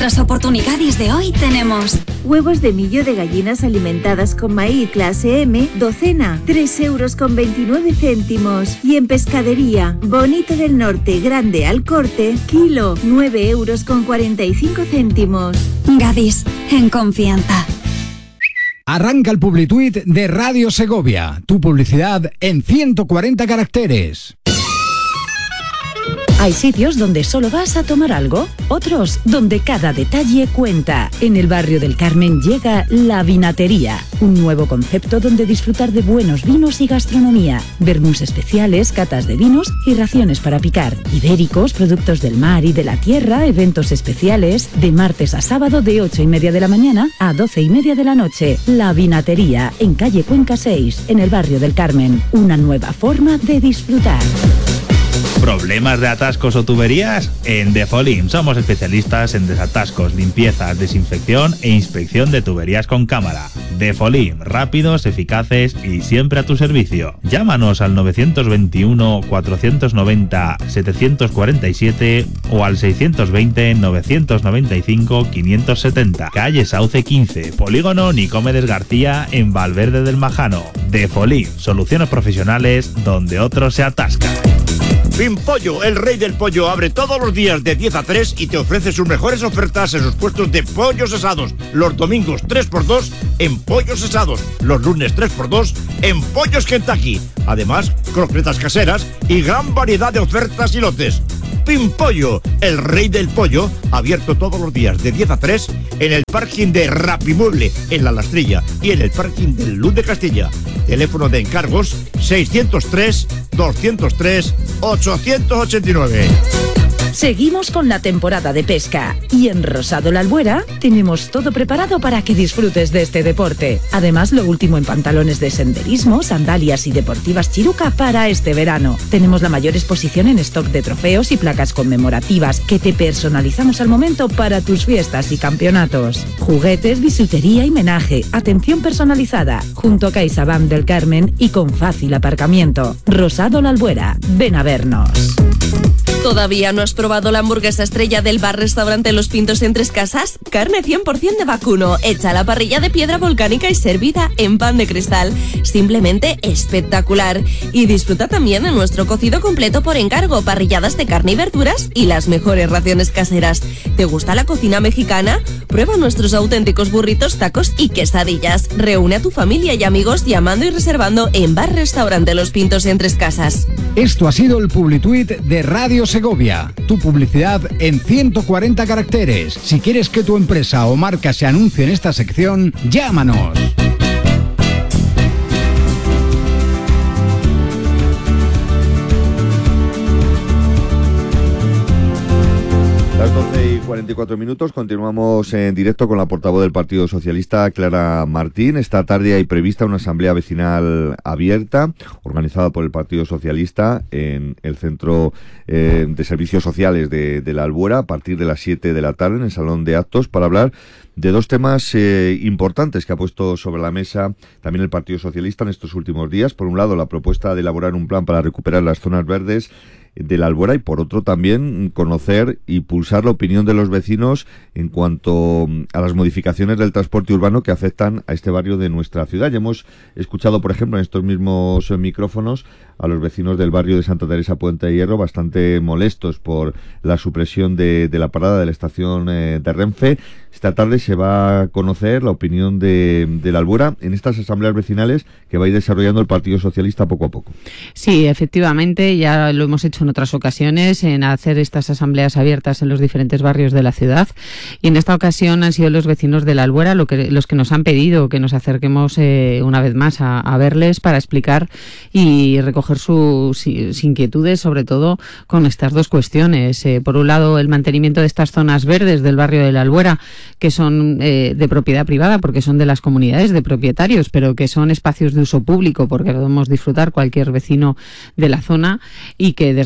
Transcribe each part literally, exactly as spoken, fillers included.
nuestras oportunidades de hoy tenemos huevos de millo de gallinas alimentadas con maíz clase M, docena, tres euros con veintinueve céntimos. Y en pescadería, Bonito del Norte, grande al corte, kilo, nueve euros con cuarenta y cinco céntimos. Gadis, en confianza. Arranca el Publituit de Radio Segovia. Tu publicidad en ciento cuarenta caracteres. Hay sitios donde solo vas a tomar algo, otros donde cada detalle cuenta. En el barrio del Carmen llega La Vinatería, un nuevo concepto donde disfrutar de buenos vinos y gastronomía, vermús especiales, catas de vinos y raciones para picar, ibéricos, productos del mar y de la tierra, eventos especiales, de martes a sábado de ocho y media de la mañana a doce y media de la noche. La Vinatería, en calle Cuenca seis, en el barrio del Carmen. Una nueva forma de disfrutar. ¿Problemas de atascos o tuberías? En Defolim somos especialistas en desatascos, limpiezas, desinfección e inspección de tuberías con cámara. Defolim, rápidos, eficaces y siempre a tu servicio. Llámanos al nueve dos uno, cuatro nueve cero, siete cuatro siete o al seis dos cero, nueve nueve cinco, cinco siete cero. Calle Sauce quince, Polígono Nicomedes García en Valverde del Majano. Defolim, soluciones profesionales donde otros se atascan. Pimpollo, el rey del pollo, abre todos los días de diez a tres y te ofrece sus mejores ofertas en sus puestos de pollos asados. Los domingos tres por dos en pollos asados. Los lunes tres por dos en pollos Kentucky. Además, croquetas caseras y gran variedad de ofertas y lotes. Pimpollo, el rey del pollo, abierto todos los días de diez a tres en el parking de Rapimueble, en La Lastrilla, y en el parking del Luz de Castilla. Teléfono de encargos seiscientos tres, doscientos tres, ochocientos ochenta y nueve. Seguimos con la temporada de pesca y en Rosado La Albuera tenemos todo preparado para que disfrutes de este deporte. Además, lo último en pantalones de senderismo, sandalias y deportivas Chiruca para este verano. Tenemos la mayor exposición en stock de trofeos y placas conmemorativas que te personalizamos al momento para tus fiestas y campeonatos. Juguetes, bisutería y menaje, atención personalizada, junto a CaixaBank del Carmen y con fácil aparcamiento. Rosado La Albuera, ven a vernos. ¿Todavía no has probado la hamburguesa estrella del bar-restaurante Los Pintos en Tres Casas? Carne cien por ciento de vacuno, hecha a la parrilla de piedra volcánica y servida en pan de cristal. Simplemente espectacular. Y disfruta también de nuestro cocido completo por encargo, parrilladas de carne y verduras y las mejores raciones caseras. ¿Te gusta la cocina mexicana? Prueba nuestros auténticos burritos, tacos y quesadillas. Reúne a tu familia y amigos llamando y reservando en bar-restaurante Los Pintos en Tres Casas. Esto ha sido el Publituit de Radio Segovia. Tu publicidad en ciento cuarenta caracteres. Si quieres que tu empresa o marca se anuncie en esta sección, llámanos. Las doce y cuarenta y cuatro minutos, continuamos en directo con la portavoz del Partido Socialista, Clara Martín. Esta tarde hay prevista una asamblea vecinal abierta, organizada por el Partido Socialista en el Centro eh, de Servicios Sociales de, de La Albuera, a partir de las siete de la tarde, en el Salón de Actos, para hablar de dos temas eh, importantes que ha puesto sobre la mesa también el Partido Socialista en estos últimos días. Por un lado, la propuesta de elaborar un plan para recuperar las zonas verdes de La Albuera, y por otro también conocer y pulsar la opinión de los vecinos en cuanto a las modificaciones del transporte urbano que afectan a este barrio de nuestra ciudad. Ya hemos escuchado, por ejemplo, en estos mismos micrófonos a los vecinos del barrio de Santa Teresa Puente de Hierro bastante molestos por la supresión de, de la parada de la estación eh, de Renfe. Esta tarde se va a conocer la opinión de, de La Albuera en estas asambleas vecinales que va a ir desarrollando el Partido Socialista poco a poco. Sí, efectivamente, ya lo hemos hecho en otras ocasiones, en hacer estas asambleas abiertas en los diferentes barrios de la ciudad, y en esta ocasión han sido los vecinos de La Albuera lo que, los que nos han pedido que nos acerquemos eh, una vez más a, a verles para explicar y recoger sus, sus inquietudes, sobre todo con estas dos cuestiones. Eh, por un lado, el mantenimiento de estas zonas verdes del barrio de La Albuera, que son eh, de propiedad privada porque son de las comunidades de propietarios, pero que son espacios de uso público porque podemos disfrutar cualquier vecino de la zona, y que desgraciadamente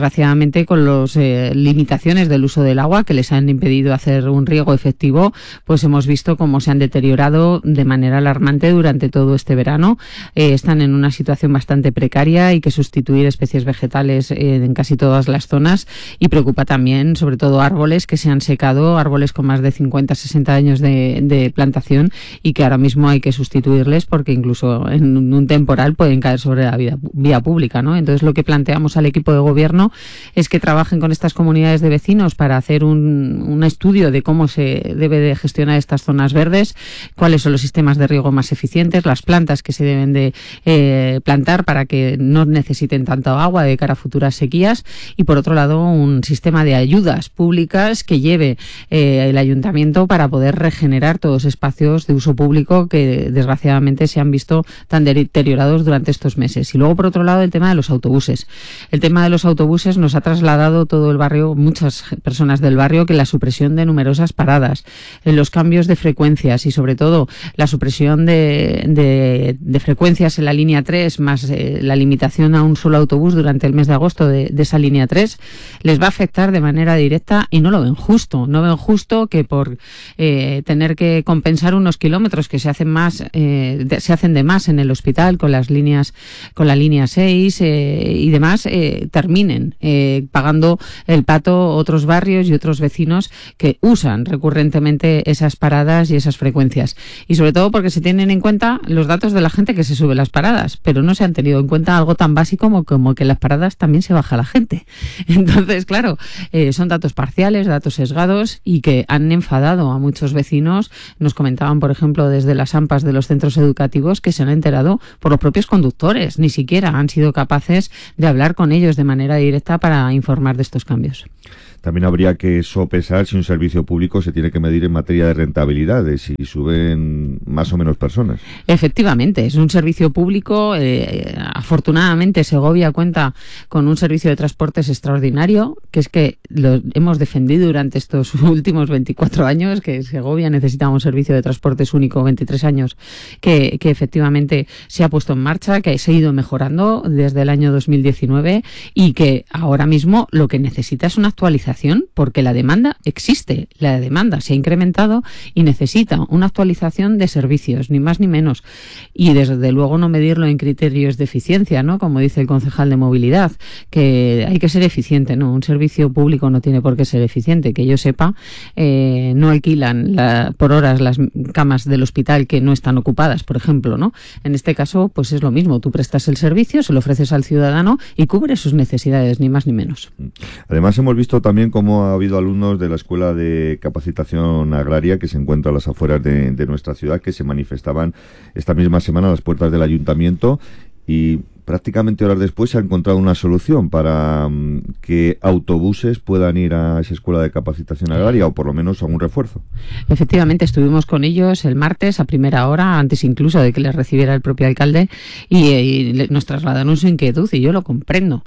desgraciadamente con las eh, limitaciones del uso del agua que les han impedido hacer un riego efectivo, pues hemos visto cómo se han deteriorado de manera alarmante durante todo este verano. Eh, están en una situación bastante precaria, hay que sustituir especies vegetales eh, en casi todas las zonas, y preocupa también sobre todo árboles que se han secado, árboles con más de cincuenta, sesenta años de, de plantación, y que ahora mismo hay que sustituirles porque incluso en un temporal pueden caer sobre la vía, vía pública, ¿no? Entonces lo que planteamos al equipo de gobierno es que trabajen con estas comunidades de vecinos para hacer un, un estudio de cómo se debe de gestionar estas zonas verdes, cuáles son los sistemas de riego más eficientes, las plantas que se deben de eh, plantar para que no necesiten tanto agua de cara a futuras sequías, y por otro lado un sistema de ayudas públicas que lleve eh, el ayuntamiento para poder regenerar todos los espacios de uso público que desgraciadamente se han visto tan deteriorados durante estos meses. Y luego por otro lado el tema de los autobuses. El tema de los autobuses nos ha trasladado todo el barrio, muchas personas del barrio, que la supresión de numerosas paradas, los cambios de frecuencias y sobre todo la supresión de, de, de frecuencias en la línea tres más eh, la limitación a un solo autobús durante el mes de agosto de, de esa línea tres les va a afectar de manera directa, y no lo ven justo. No ven justo que por eh, tener que compensar unos kilómetros que se hacen más eh, de, se hacen de más en el hospital con las líneas con la línea seis eh, y demás eh, terminen eh, pagando el pato otros barrios y otros vecinos que usan recurrentemente esas paradas y esas frecuencias, y sobre todo porque se tienen en cuenta los datos de la gente que se sube las paradas, pero no se han tenido en cuenta algo tan básico como, como que en las paradas también se baja la gente. Entonces, claro, eh, son datos parciales, datos sesgados, y que han enfadado a muchos vecinos. Nos comentaban, por ejemplo, desde las AMPAs de los centros educativos que se han enterado por los propios conductores, ni siquiera han sido capaces de hablar con ellos de manera directa para informar de estos cambios. También habría que sopesar si un servicio público se tiene que medir en materia de rentabilidad, de si suben más o menos personas. Efectivamente, es un servicio público. Eh, afortunadamente, Segovia cuenta con un servicio de transportes extraordinario, que es que lo hemos defendido durante estos últimos veinticuatro años, que Segovia necesita un servicio de transportes único, veintitrés años, que, que efectivamente se ha puesto en marcha, que se ha ido mejorando desde el año dos mil diecinueve, y que ahora mismo lo que necesita es una actualización, porque la demanda existe, la demanda se ha incrementado y necesita una actualización de servicios, ni más ni menos. Y desde luego no medirlo en criterios de eficiencia, ¿no? Como dice el concejal de movilidad, que hay que ser eficiente, ¿no? Un servicio público no tiene por qué ser eficiente. Que yo sepa, eh, no alquilan la, por horas las camas del hospital que no están ocupadas, por ejemplo, ¿no? En este caso, pues es lo mismo. Tú prestas el servicio, se lo ofreces al ciudadano y cubre sus necesidades, ni más ni menos. Además, hemos visto también cómo ha habido alumnos de la Escuela de Capacitación Agraria, que se encuentra a las afueras de, de nuestra ciudad, que se manifestaban esta misma semana a las puertas del ayuntamiento, y prácticamente horas después se ha encontrado una solución para um, que autobuses puedan ir a esa escuela de capacitación agraria, o por lo menos a un refuerzo. Efectivamente, estuvimos con ellos el martes a primera hora, antes incluso de que les recibiera el propio alcalde, y, y nos trasladaron su inquietud, y yo lo comprendo.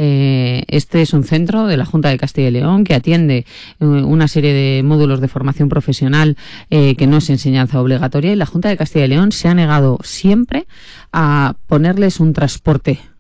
Eh, este es un centro de la Junta de Castilla y León que atiende eh, una serie de módulos de formación profesional eh, que no es enseñanza obligatoria, y la Junta de Castilla y León se ha negado siempre a ponerles un transporte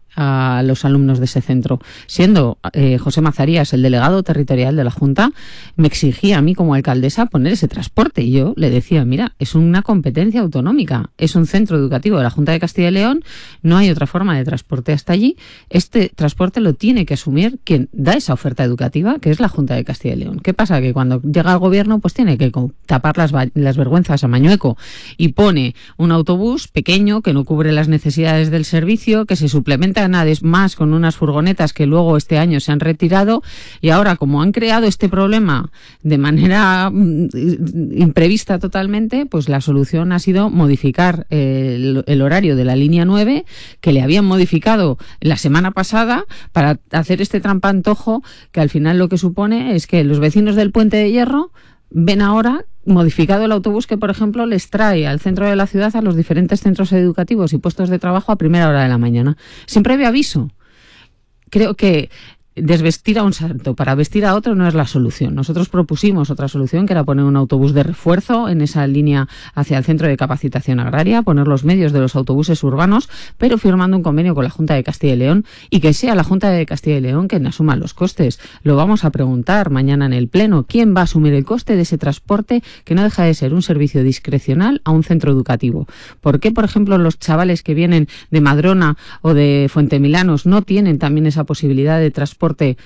a los alumnos de ese centro. Siendo eh, José Mazarías el delegado territorial de la Junta, me exigía a mí como alcaldesa poner ese transporte, y yo le decía, mira, es una competencia autonómica, es un centro educativo de la Junta de Castilla y León, no hay otra forma de transporte hasta allí, este transporte lo tiene que asumir quien da esa oferta educativa, que es la Junta de Castilla y León. ¿Qué pasa? Que cuando llega el gobierno, pues tiene que tapar las, las vergüenzas a Mañueco, y pone un autobús pequeño que no cubre las necesidades del servicio, que se suplementa nada más con unas furgonetas que luego este año se han retirado, y ahora, como han creado este problema de manera imprevista totalmente, pues la solución ha sido modificar el, el horario de la línea nueve, que le habían modificado la semana pasada, para hacer este trampantojo, que al final lo que supone es que los vecinos del Puente de Hierro ven ahora modificado el autobús que, por ejemplo, les trae al centro de la ciudad a los diferentes centros educativos y puestos de trabajo a primera hora de la mañana, sin previo aviso. Creo que desvestir a un santo para vestir a otro no es la solución. Nosotros propusimos otra solución, que era poner un autobús de refuerzo en esa línea hacia el centro de capacitación agraria, poner los medios de los autobuses urbanos, pero firmando un convenio con la Junta de Castilla y León, y que sea la Junta de Castilla y León quien asuma los costes. Lo vamos a preguntar mañana en el Pleno. ¿Quién va a asumir el coste de ese transporte que no deja de ser un servicio discrecional a un centro educativo? ¿Por qué, por ejemplo, los chavales que vienen de Madrona o de Fuentemilanos no tienen también esa posibilidad de transporte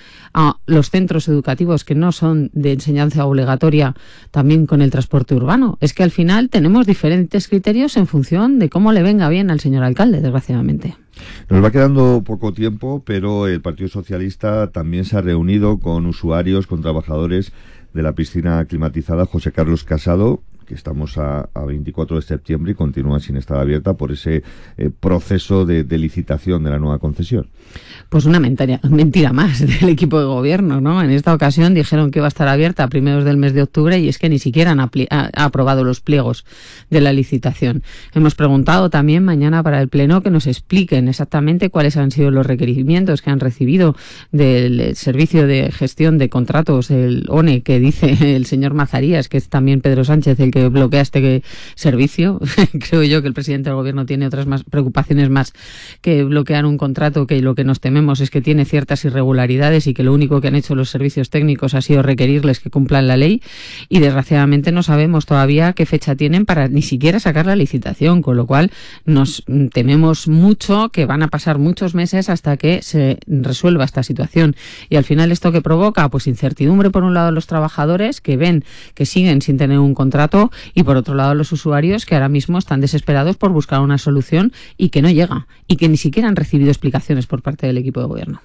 a los centros educativos que no son de enseñanza obligatoria también con el transporte urbano? Es que al final tenemos diferentes criterios en función de cómo le venga bien al señor alcalde, desgraciadamente. Nos va quedando poco tiempo, pero el Partido Socialista también se ha reunido con usuarios, con trabajadores de la piscina climatizada José Carlos Casado, que estamos a, a veinticuatro de septiembre y continúa sin estar abierta por ese eh, proceso de, de licitación de la nueva concesión. Pues una mentira, mentira más del equipo de gobierno, ¿no? En esta ocasión dijeron que iba a estar abierta a primeros del mes de octubre y es que ni siquiera han apli- ha, ha aprobado los pliegos de la licitación. Hemos preguntado también mañana para el Pleno que nos expliquen exactamente cuáles han sido los requerimientos que han recibido del Servicio de Gestión de Contratos, el O N E, que dice el señor Mazarías, que es también Pedro Sánchez el que bloquea este servicio. Creo yo que el presidente del gobierno tiene otras más preocupaciones más que bloquear un contrato, que lo que nos tememos es que tiene ciertas irregularidades y que lo único que han hecho los servicios técnicos ha sido requerirles que cumplan la ley, y desgraciadamente no sabemos todavía qué fecha tienen para ni siquiera sacar la licitación, con lo cual nos tememos mucho que van a pasar muchos meses hasta que se resuelva esta situación. Y al final, ¿esto qué provoca? Pues incertidumbre por un lado los trabajadores, que ven que siguen sin tener un contrato, y por otro lado los usuarios, que ahora mismo están desesperados por buscar una solución y que no llega, y que ni siquiera han recibido explicaciones por parte del equipo de gobierno.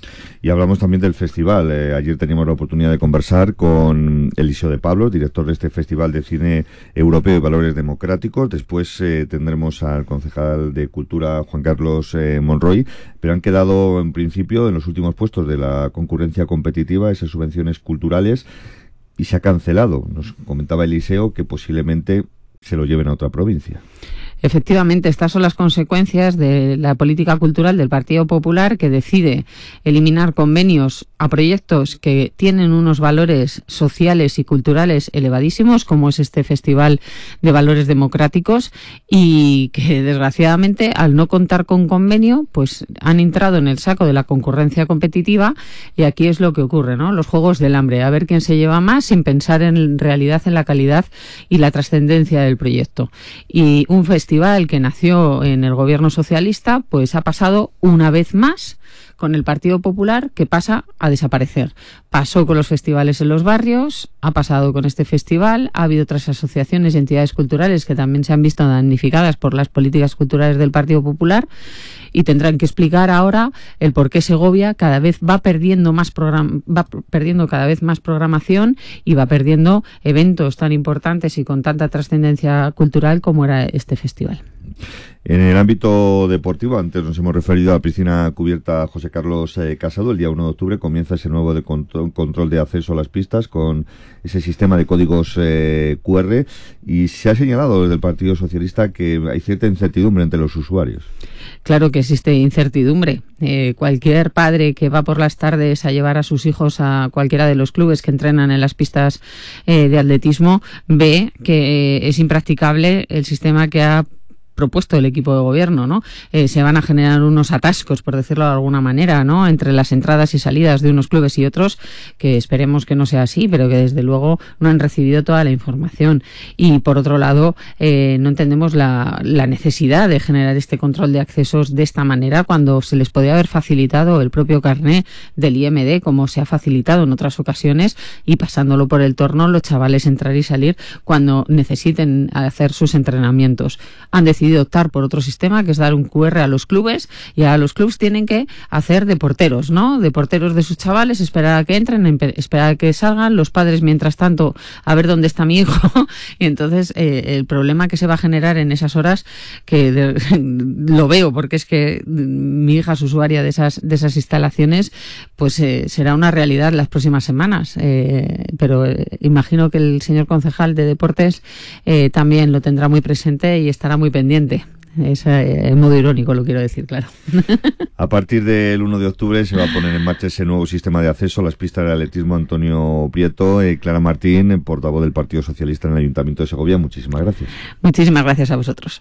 Y hablamos también del festival. Eh, ayer teníamos la oportunidad de conversar con Eliseo de Pablo, director de este Festival de Cine Europeo y Valores Democráticos. Después eh, tendremos al concejal de Cultura, Juan Carlos eh, Monroy, pero han quedado en principio en los últimos puestos de la concurrencia competitiva esas subvenciones culturales y se ha cancelado. Nos comentaba Eliseo que posiblemente se lo lleven a otra provincia. Efectivamente, estas son las consecuencias de la política cultural del Partido Popular, que decide eliminar convenios a proyectos que tienen unos valores sociales y culturales elevadísimos, como es este Festival de Valores Democráticos, y que desgraciadamente, al no contar con convenio, pues han entrado en el saco de la concurrencia competitiva, y aquí es lo que ocurre, ¿no? Los juegos del hambre, a ver quién se lleva más, sin pensar en realidad en la calidad y la trascendencia del proyecto. Y un festival que nació en el gobierno socialista, pues ha pasado una vez más con el Partido Popular, que pasa a desaparecer. Pasó con los festivales en los barrios, ha pasado con este festival, ha habido otras asociaciones y entidades culturales que también se han visto damnificadas por las políticas culturales del Partido Popular, y tendrán que explicar ahora el por qué Segovia cada vez va perdiendo más program- va perdiendo cada vez más programación y va perdiendo eventos tan importantes y con tanta trascendencia cultural como era este festival. En el ámbito deportivo, antes nos hemos referido a la piscina cubierta José Carlos eh, Casado. El día uno de octubre comienza ese nuevo de control, control de acceso a las pistas con ese sistema de códigos eh, cu erre, y se ha señalado desde el Partido Socialista que hay cierta incertidumbre entre los usuarios. Claro que existe incertidumbre. Eh, cualquier padre que va por las tardes a llevar a sus hijos a cualquiera de los clubes que entrenan en las pistas eh, de atletismo ve que eh, es impracticable el sistema que ha propuesto el equipo de gobierno, ¿no? Eh, se van a generar unos atascos, por decirlo de alguna manera, ¿no?, entre las entradas y salidas de unos clubes y otros, que esperemos que no sea así, pero que desde luego no han recibido toda la información. Y por otro lado, eh, no entendemos la, la necesidad de generar este control de accesos de esta manera, cuando se les podía haber facilitado el propio carné del I M D, como se ha facilitado en otras ocasiones, y pasándolo por el torno, los chavales entrar y salir cuando necesiten hacer sus entrenamientos. Han decidido optar por otro sistema, que es dar un cu erre a los clubes, y ahora los clubes tienen que hacer de porteros, ¿no? De porteros de sus chavales, esperar a que entren, esperar a que salgan, los padres mientras tanto a ver dónde está mi hijo, y entonces eh, el problema que se va a generar en esas horas, que de, lo veo porque es que mi hija es usuaria de esas, de esas instalaciones, pues eh, será una realidad las próximas semanas, eh, pero eh, imagino que el señor concejal de deportes eh, también lo tendrá muy presente y estará muy pendiente Es eh, en modo irónico, lo quiero decir, claro. A partir del uno de octubre se va a poner en marcha ese nuevo sistema de acceso a las pistas de atletismo. Antonio Prieto, eh, Clara Martín, portavoz del Partido Socialista en el Ayuntamiento de Segovia, muchísimas gracias. Muchísimas gracias a vosotros.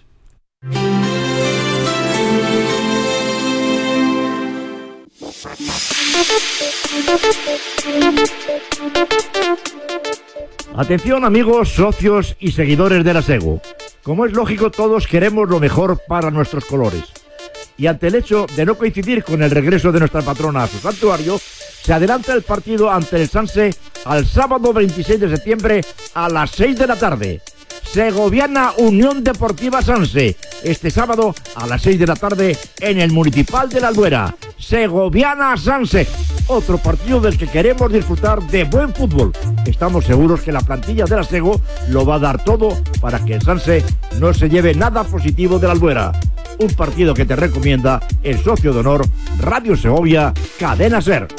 Atención amigos, socios y seguidores de la SEGO. Como es lógico, todos queremos lo mejor para nuestros colores. Y ante el hecho de no coincidir con el regreso de nuestra patrona a su santuario, se adelanta el partido ante el Sanse al sábado veintiséis de septiembre a las seis de la tarde. Segoviana Unión Deportiva Sanse, este sábado a las seis de la tarde en el Municipal de la Albuera. Segoviana Sanse, otro partido del que queremos disfrutar de buen fútbol. Estamos seguros que la plantilla de la Sego lo va a dar todo para que el Sanse no se lleve nada positivo de la Albuera. Un partido que te recomienda el socio de honor Radio Segovia, Cadena Ser.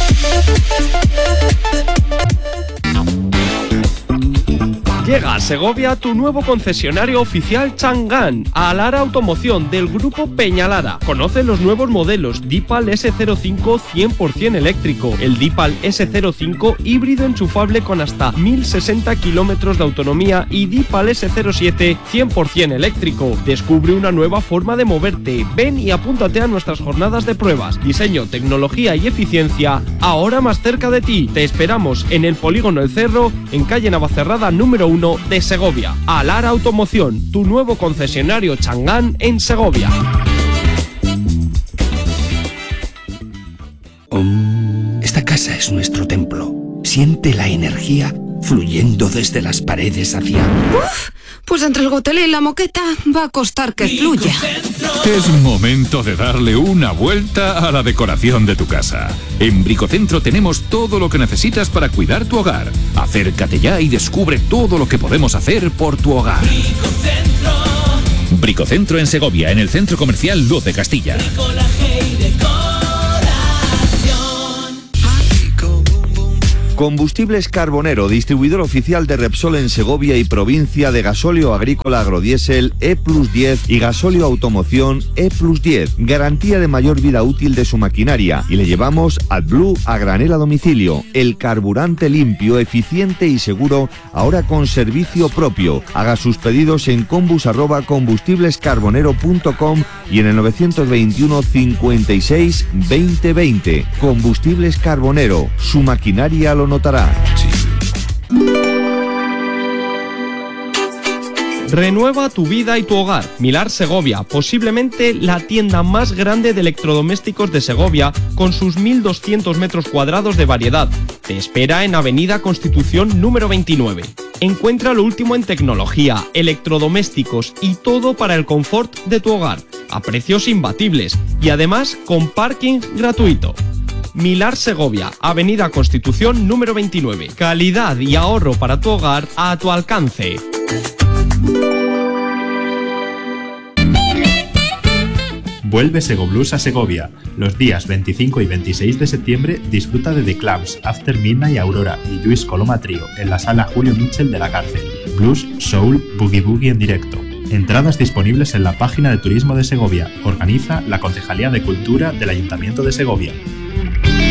Llega a Segovia tu nuevo concesionario oficial Chang'an, a Lara Automoción del grupo Peñalara. Conoce los nuevos modelos Deepal ese cero cinco cien por ciento eléctrico, el Deepal ese cero cinco híbrido enchufable con hasta mil sesenta kilómetros de autonomía y Deepal ese cero siete cien por ciento eléctrico. Descubre una nueva forma de moverte. Ven y apúntate a nuestras jornadas de pruebas. Diseño, tecnología y eficiencia, ahora más cerca de ti. Te esperamos en el Polígono El Cerro, en calle Navacerrada número uno de Segovia. Alara Automoción, tu nuevo concesionario Chang'an en Segovia. Um, esta casa es nuestro templo. Siente la energía fluyendo desde las paredes hacia... Uf, pues entre el gotelé y la moqueta va a costar que fluya. Es momento de darle una vuelta a la decoración de tu casa. En Bricocentro tenemos todo lo que necesitas para cuidar tu hogar. Acércate ya y descubre todo lo que podemos hacer por tu hogar. Bricocentro. Bricocentro en Segovia, en el Centro Comercial Luz de Castilla. Combustibles Carbonero, distribuidor oficial de Repsol en Segovia y provincia, de gasóleo agrícola agrodiesel E plus diez y gasóleo automoción E plus diez. Garantía de mayor vida útil de su maquinaria. Y le llevamos AdBlue a granel a domicilio. El carburante limpio, eficiente y seguro, ahora con servicio propio. Haga sus pedidos en combus arroba combustiblescarbonero punto com y en el novecientos veintiuno cincuenta y seis veinte veinte. Combustibles Carbonero, su maquinaria lo notará. Renueva tu vida y tu hogar. Milar Segovia, posiblemente la tienda más grande de electrodomésticos de Segovia, con sus mil doscientos metros cuadrados de variedad. Te espera en Avenida Constitución número veintinueve. Encuentra lo último en tecnología, electrodomésticos y todo para el confort de tu hogar, a precios imbatibles y además con parking gratuito. Milar Segovia, Avenida Constitución número veintinueve. Calidad y ahorro para tu hogar a tu alcance. Vuelve Segoblues a Segovia. Los días veinticinco y veintiséis de septiembre disfruta de The Clams, After Midnight Aurora y Luis Coloma Trío en la sala Julio Mitchell de la Cárcel. Blues, Soul, Boogie Boogie en directo. Entradas disponibles en la página de Turismo de Segovia. Organiza la Concejalía de Cultura del Ayuntamiento de Segovia.